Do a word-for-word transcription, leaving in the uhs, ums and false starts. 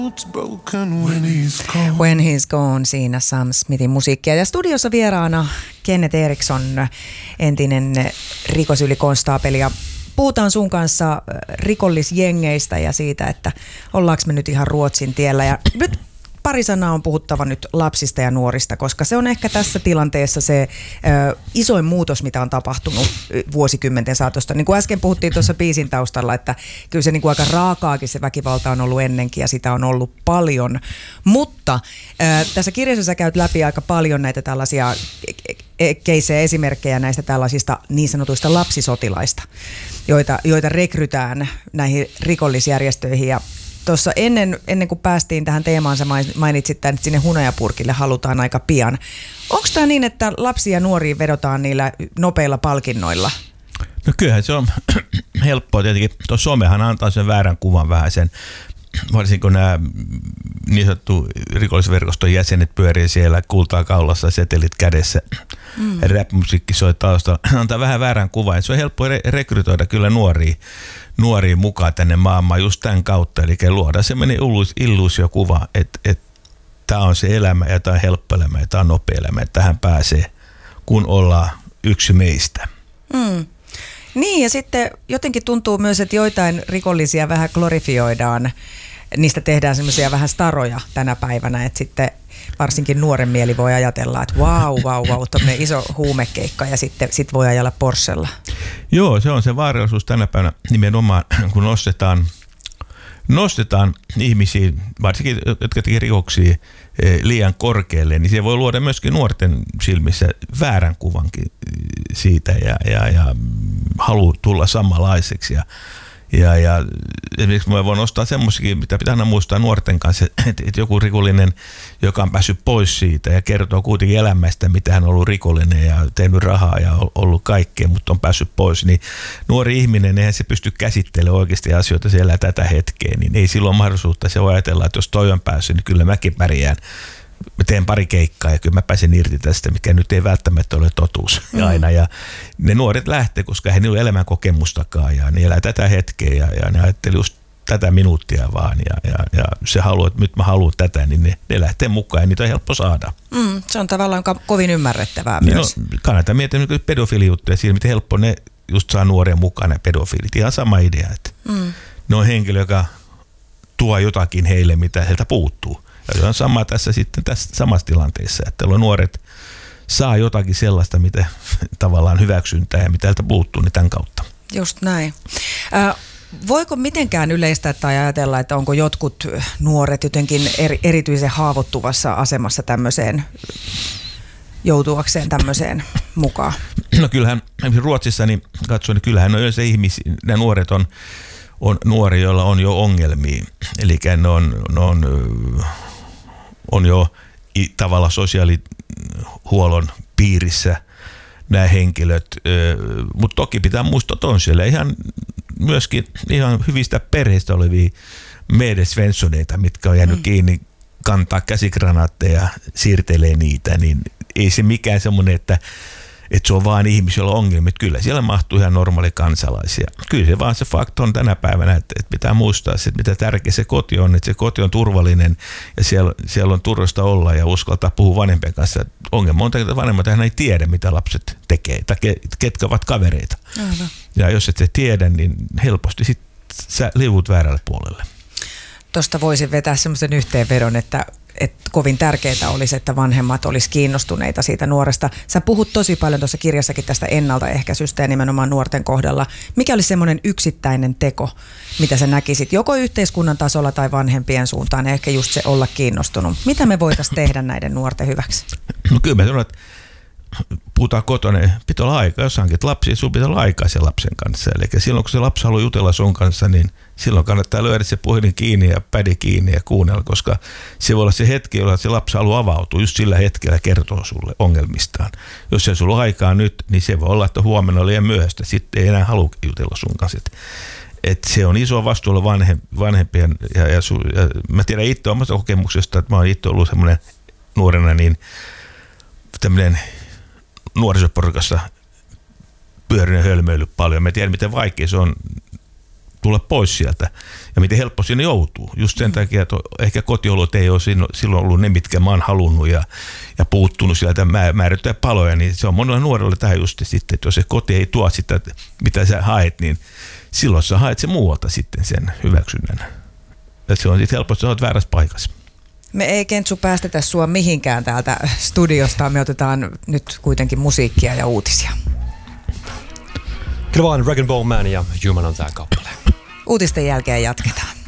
When He's Gone, siinä Sam Smithin musiikkia. Ja studiossa vieraana Kenneth Eriksson, entinen rikosylikonstaapeli. Ja puhutaan sun kanssa rikollisjengeistä ja siitä, että ollaanko me nyt ihan Ruotsin tiellä. Ja nyt pari sanaa on puhuttava nyt lapsista ja nuorista, koska se on ehkä tässä tilanteessa se ö, isoin muutos, mitä on tapahtunut vuosikymmenten saatosta. Niin kuin äsken puhuttiin tuossa biisin taustalla, että kyllä se niin kuin aika raakaakin se väkivalta on ollut ennenkin ja sitä on ollut paljon. Mutta ö, tässä kirjassa sä käyt läpi aika paljon näitä tällaisia keissejä, esimerkkejä näistä tällaisista niin sanotuista lapsisotilaista, joita, joita rekrytään näihin rikollisjärjestöihin. Ja tuossa ennen, ennen kuin päästiin tähän teemaan, sä mainitsit tämän, että sinne hunajapurkille halutaan aika pian. Onko tämä niin, että lapsia ja nuoria vedotaan niillä nopeilla palkinnoilla? No kyllähän se on helppoa tietenkin. Tuo somehan antaa sen väärän kuvan vähän sen, varsinkin kun nämä niin sanottu rikollisverkoston jäsenet pyörii siellä kultaa kaulassa, setelit kädessä, mm. rap-musiikki soi taustalla. Antaa vähän väärän kuvan. Se on helppo re- rekrytoida kyllä nuoria. nuoria mukaan tänne maailmaan just tämän kautta, eli luoda semmoinen illuusiokuva, että, että tämä on se elämä ja tämä on helppo elämä ja tämä on nopea elämä, että tähän pääsee, kun ollaan yksi meistä. Mm. Niin, ja sitten jotenkin tuntuu myös, että joitain rikollisia vähän glorifioidaan, niistä tehdään semmoisia vähän staroja tänä päivänä, että sitten varsinkin nuoren mieli voi ajatella, että vau, vau, vau, tuommoinen iso huumekeikka ja sitten sit voi ajalla Porschella. Joo, se on se vaarallisuus tänä päivänä nimenomaan, kun nostetaan, nostetaan ihmisiä, varsinkin jotka tekee rikoksia liian korkealle, niin se voi luoda myöskin nuorten silmissä väärän kuvankin siitä ja, ja, ja halu tulla samanlaiseksi. Ja, ja, ja esimerkiksi mä voin nostaa semmoisiakin, mitä pitää aina muistaa nuorten kanssa, että, että joku rikollinen, joka on päässyt pois siitä ja kertoo kuitenkin elämästä, mitä hän on ollut rikollinen ja tehnyt rahaa ja ollut kaikkea, mutta on päässyt pois, niin nuori ihminen, eihän se pysty käsittelemään oikeasti asioita siellä tätä hetkeä, niin ei silloin mahdollisuutta. Se voi ajatella, että jos toi on päässyt, niin kyllä mäkin pärjään. Mä teen pari keikkaa ja kyllä mä pääsen irti tästä, mikä nyt ei välttämättä ole totuus mm. aina. Ja ne nuoret lähtee, koska he ei ole elämän kokemustakaan ja ne elää tätä hetkeä ja, ja ne ajatteli just tätä minuuttia vaan ja, ja, ja se haluaa, että nyt mä haluan tätä, niin ne, ne lähtee mukaan ja niitä on helppo saada. Mm, se on tavallaan kovin ymmärrettävää niin myös. No, kannattaa miettiä pedofiilijuttuja siinä, miten helppo ne just saa nuoria mukaan ne pedofiilit. Ihan sama idea, että mm. ne on henkilö, joka tuo jotakin heille, mitä heiltä puuttuu. Ja se on sama tässä sitten tässä samassa tilanteessa, että nuoret saa jotakin sellaista, mitä tavallaan hyväksyntää ja mitä heiltä puuttuu, niin tämän kautta. Just näin. Äh, voiko mitenkään yleistää tai ajatella, että onko jotkut nuoret jotenkin eri, erityisen haavoittuvassa asemassa tämmöiseen, joutuakseen tämmöiseen mukaan? No kyllähän Ruotsissa, niin katsoin, niin kyllähän on yleensä ihmisiä, nämä nuoret on, on nuoria, joilla on jo ongelmia, eli ne on, ne on on jo tavallaan sosiaalihuollon piirissä nämä henkilöt, mutta toki pitää muistaa, että on siellä ihan myöskin ihan hyvistä perheistä olevia medesvenssoneita, mitkä on jäänyt mm. kiinni, kantaa käsikranaatteja, siirtelee niitä, niin ei se mikään semmoinen, että että se on vaan ihmisiä, joilla on ongelmia. Kyllä siellä mahtuu ihan normaali kansalaisia. Kyllä se vaan se fakta on tänä päivänä, että, että pitää muistaa, että mitä tärkeä se koti on, että se koti on turvallinen ja siellä, siellä on turvallista olla ja uskaltaa puhua vanhempien kanssa. Ongelma on, että vanhemmat ei tiedä, mitä lapset tekee tai ketkä ovat kavereita. Aivan. Ja jos et se tiedä, niin helposti sit sä liuut väärälle puolelle. Tuosta voisin vetää semmoisen yhteenvedon, että että kovin tärkeää olisi, että vanhemmat olisi kiinnostuneita siitä nuoresta. Sä puhut tosi paljon tuossa kirjassakin tästä ennaltaehkäisystä ja nimenomaan nuorten kohdalla. Mikä olisi semmoinen yksittäinen teko, mitä sä näkisit joko yhteiskunnan tasolla tai vanhempien suuntaan, ja ehkä just se olla kiinnostunut? Mitä me voitaisiin tehdä näiden nuorten hyväksi? No kyllä mä sanon, että puhutaan kotona, pitää olla aikaa. Jos hankit lapsia, sun pitää olla aikaa sen lapsen kanssa. Eli silloin, kun se lapsi haluaa jutella sun kanssa, niin silloin kannattaa lyödä se puhelin kiinni ja pädi kiinni ja kuunnella, koska se voi olla se hetki, jolloin se lapsi haluaa avautua just sillä hetkellä kertoo sulle ongelmistaan. Jos se sulla on aikaa nyt, niin se voi olla, että huomenna on liian myöhäistä. Sitten ei enää halua jutella sun kanssa. Että se on iso vastuu olla vanhem, vanhempien. Ja, ja, su, ja mä tiedän itse omasta kokemuksesta, että mä oon itse ollut semmoinen nuorena niin tämmöinen nuorisoporukassa pyörinyt hölmöillyt paljon. Mä tiedän, miten vaikea se on tulla pois sieltä ja miten helppo sinne joutuu. Just sen takia, että ehkä kotiolot ei ole silloin ollut ne, mitkä mä oon halunnut ja, ja puuttunut sieltä määrättyjä paloja, niin se on monella nuorella tähän just sitten, että jos se koti ei tuo sitä, mitä sä haet, niin silloin sä haet se muualta sitten sen hyväksynnän. Että se on sitten helppo, että sä oot väärässä paikassa. Me ei Kentsu päästetä sua mihinkään täältä studiosta. Me otetaan nyt kuitenkin musiikkia ja uutisia. Kyllä vaan Dragon Ball Man ja Human on tää kappale. Uutisten jälkeen jatketaan.